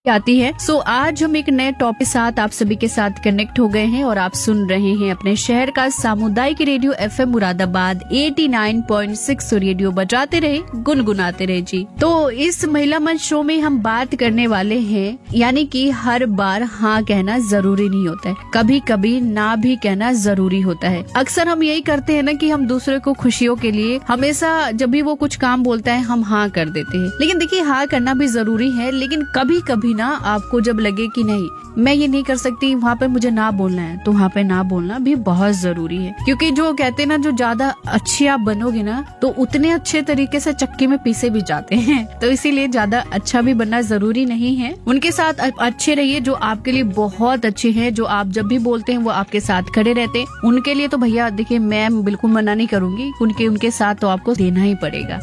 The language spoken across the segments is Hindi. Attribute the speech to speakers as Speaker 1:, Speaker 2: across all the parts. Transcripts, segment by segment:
Speaker 1: आती है। सो आज हम एक नए टॉपिक के साथ आप सभी के साथ कनेक्ट हो गए हैं और आप सुन रहे हैं अपने शहर का सामुदायिक रेडियो FM मुरादाबाद 89.6 रेडियो बजाते रहे गुनगुनाते रहे जी। तो इस महिला मंच शो में हम बात करने वाले हैं, यानी कि हर बार हाँ कहना जरूरी नहीं होता है, कभी कभी ना भी कहना जरूरी होता है। अक्सर हम यही करते हैं ना कि हम दूसरे को खुशियों के लिए हमेशा जब भी वो कुछ काम बोलता है हम हाँ कर देते हैं। लेकिन देखिए हाँ करना भी जरूरी है, लेकिन कभी कभी ना आपको जब लगे कि नहीं मैं ये नहीं कर सकती, वहाँ पे मुझे ना बोलना है, तो वहाँ पे ना बोलना भी बहुत जरूरी है। क्योंकि जो कहते हैं ना, जो ज्यादा अच्छे आप बनोगे ना तो उतने अच्छे तरीके से चक्की में पीसे भी जाते हैं। तो इसीलिए ज्यादा अच्छा भी बनना जरूरी नहीं है। उनके साथ अच्छे रहिए जो आपके लिए बहुत अच्छे हैं, जो आप जब भी बोलते हैं वो आपके साथ खड़े रहते हैं। उनके लिए तो भैया देखिए मैं बिल्कुल मना नहीं करूंगी, उनके साथ तो आपको देना ही पड़ेगा।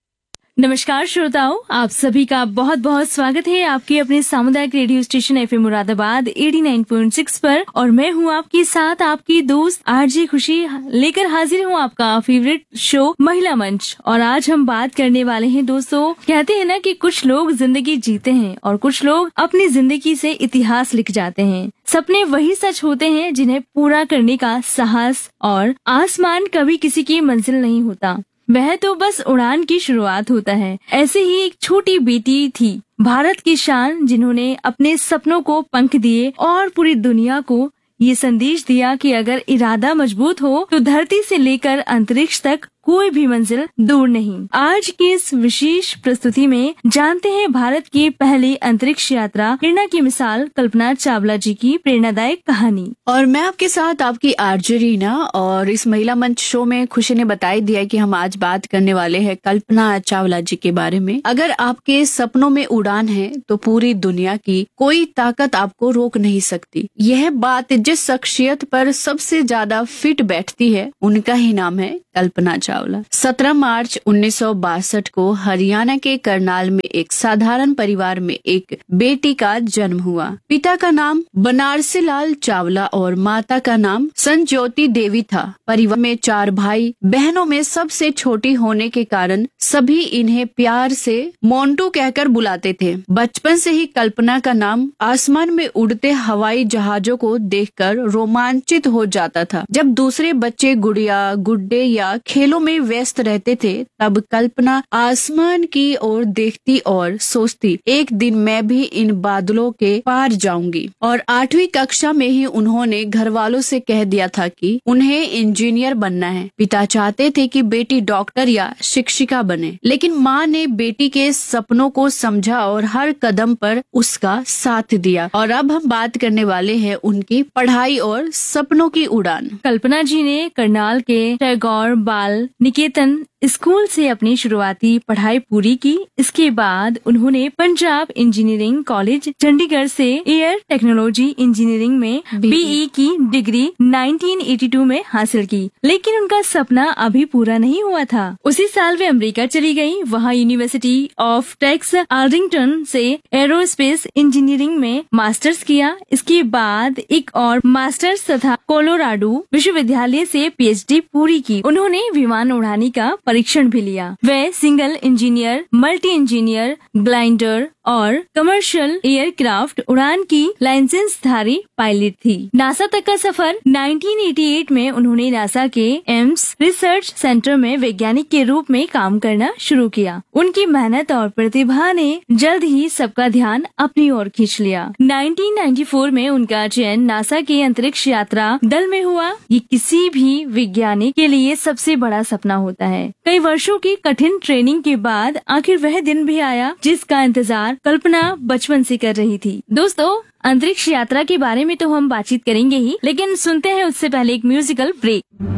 Speaker 2: नमस्कार श्रोताओं, आप सभी का बहुत बहुत स्वागत है आपके अपने सामुदायिक रेडियो स्टेशन FM मुरादाबाद 89.6 पर। और मैं हूं आपके साथ आपकी दोस्त आरजे खुशी, लेकर हाजिर हूं आपका फेवरेट शो महिला मंच। और आज हम बात करने वाले हैं दोस्तों, कहते हैं ना कि कुछ लोग जिंदगी जीते हैं और कुछ लोग अपनी जिंदगी से इतिहास लिख जाते हैं। सपने वही सच होते हैं जिन्हें पूरा करने का साहस, और आसमान कभी किसी की मंजिल नहीं होता, वह तो बस उड़ान की शुरुआत होता है। ऐसे ही एक छोटी बेटी थी, भारत की शान, जिन्होंने अपने सपनों को पंख दिए और पूरी दुनिया को ये संदेश दिया कि अगर इरादा मजबूत हो तो धरती से लेकर अंतरिक्ष तक कोई भी मंजिल दूर नहीं। आज की इस विशेष प्रस्तुति में जानते हैं भारत की पहली अंतरिक्ष यात्रा प्रेरणा की मिसाल कल्पना चावला जी की प्रेरणादायक कहानी।
Speaker 1: और मैं आपके साथ आपकी आरजे रीना। और इस महिला मंच शो में खुशी ने बताई दिया कि हम आज बात करने वाले हैं कल्पना चावला जी के बारे में। अगर आपके सपनों में उड़ान है तो पूरी दुनिया की कोई ताकत आपको रोक नहीं सकती। यह बात जिस शख्सियत पर सबसे ज्यादा फिट बैठती है उनका ही नाम है कल्पना चावला। 17 मार्च 1962 को हरियाणा के करनाल में एक साधारण परिवार में एक बेटी का जन्म हुआ। पिता का नाम बनारसी लाल चावला और माता का नाम संज्योति देवी था। परिवार में 4 भाई बहनों में सबसे छोटी होने के कारण सभी इन्हें प्यार से मोंटू कहकर बुलाते थे। बचपन से ही कल्पना का नाम आसमान में उड़ते हवाई जहाजों को देखकर रोमांचित हो जाता था। जब दूसरे बच्चे गुड़िया, गुड्डे या खेलों में व्यस्त रहते थे, तब कल्पना आसमान की ओर देखती और सोचती, एक दिन मैं भी इन बादलों के पार जाऊंगी। और 8वीं कक्षा में ही उन्होंने घर वालों से कह दिया था कि उन्हें इंजीनियर बनना है। पिता चाहते थे कि बेटी डॉक्टर या शिक्षिका बने, लेकिन माँ ने बेटी के सपनों को समझा और हर कदम पर उसका साथ दिया। और अब हम बात करने वाले हैं उनकी पढ़ाई और सपनों की उड़ान।
Speaker 2: कल्पना जी ने करनाल के टैगोर बाल निकेतन स्कूल से अपनी शुरुआती पढ़ाई पूरी की। इसके बाद उन्होंने पंजाब इंजीनियरिंग कॉलेज चंडीगढ़ से एयर टेक्नोलॉजी इंजीनियरिंग में BE की डिग्री 1982 में हासिल की। लेकिन उनका सपना अभी पूरा नहीं हुआ था। उसी साल वे अमेरिका चली गयी। वहाँ यूनिवर्सिटी ऑफ टेक्स आर्लिंगटन से एरोस्पेस इंजीनियरिंग में मास्टर्स किया। इसके बाद एक और मास्टर्स तथा कोलोराडो विश्वविद्यालय से PhD पूरी की। उन्होंने विमान उड़ाने का परीक्षण भी लिया। वे single engineer, multi engineer, glider और कमर्शियल एयरक्राफ्ट उड़ान की लाइसेंसधारी पायलट थी। नासा तक का सफर 1988 में उन्होंने नासा के एम्स रिसर्च सेंटर में वैज्ञानिक के रूप में काम करना शुरू किया। उनकी मेहनत और प्रतिभा ने जल्द ही सबका ध्यान अपनी ओर खींच लिया। 1994 में उनका चयन नासा के अंतरिक्ष यात्रा दल में हुआ। ये किसी भी वैज्ञानिक के लिए सबसे बड़ा सपना होता है। कई वर्षों की कठिन ट्रेनिंग के बाद आखिर वह दिन भी आया जिसका इंतजार कल्पना बचपन से कर रही थी। दोस्तों, अंतरिक्ष यात्रा के बारे में तो हम बातचीत करेंगे ही, लेकिन सुनते हैं उससे पहले एक म्यूजिकल ब्रेक।